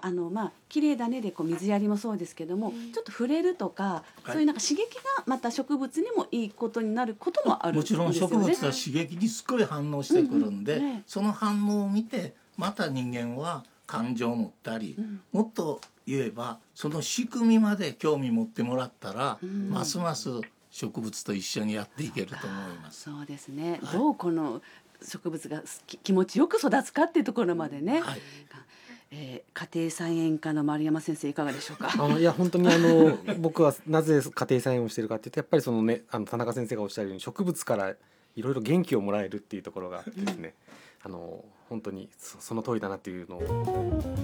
綺麗だねで水やりもそうですけども、ちょっと触れるとか、そういうなんか刺激がまた植物にもいいことになることもあるんですよね。 もちろん植物は刺激にすっごい反応してくるんで、その反応を見てまた人間は感情を持ったり、もっと言えばその仕組みまで興味持ってもらったら、ますます植物と一緒にやっていけると思います。 そうですね、どうこの植物が気持ちよく育つかっていうところまでね、家庭菜園科の丸山先生いかがでしょうか。 いや本当に僕はなぜ家庭菜園をしているかっていうと、やっぱりそのね、田中先生がおっしゃるように植物からいろいろ元気をもらえるっていうところがあってですね、本当にその通りだなっていうのを